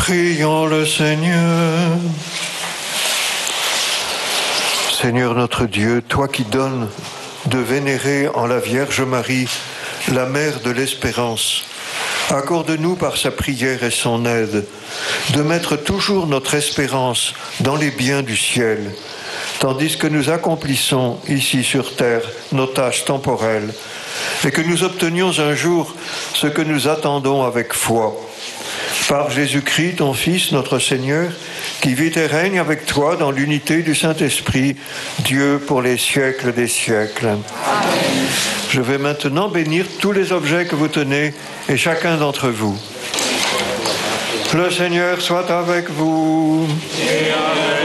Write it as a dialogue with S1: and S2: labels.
S1: Prions le Seigneur. Seigneur notre Dieu, toi qui donnes de vénérer en la Vierge Marie la mère de l'espérance, accorde-nous par sa prière et son aide de mettre toujours notre espérance dans les biens du ciel, tandis que nous accomplissons ici sur terre nos tâches temporelles et que nous obtenions un jour ce que nous attendons avec foi. Par Jésus-Christ, ton Fils, notre Seigneur, qui vit et règne avec toi dans l'unité du Saint-Esprit, Dieu pour les siècles des siècles. Amen. Je vais maintenant bénir tous les objets que vous tenez et chacun d'entre vous. Le Seigneur soit avec vous. Et avec